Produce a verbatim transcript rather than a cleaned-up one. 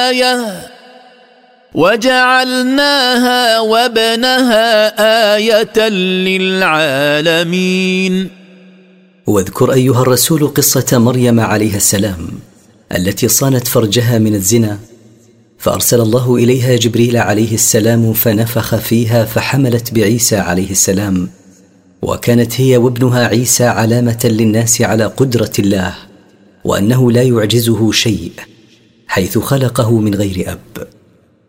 آية وجعلناها وابنها آية للعالمين. واذكر أيها الرسول قصة مريم عليها السلام التي صانت فرجها من الزنا، فأرسل الله إليها جبريل عليه السلام فنفخ فيها فحملت بعيسى عليه السلام، وكانت هي وابنها عيسى علامة للناس على قدرة الله وأنه لا يعجزه شيء، حيث خلقه من غير أب.